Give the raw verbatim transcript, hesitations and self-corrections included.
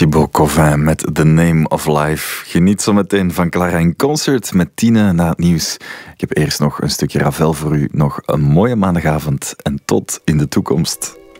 Thibaut Covin met The Name of Life. Geniet zo meteen van Clara in concert met Tine na het nieuws. Ik heb eerst nog een stukje Ravel voor u. Nog een mooie maandagavond en tot in de toekomst.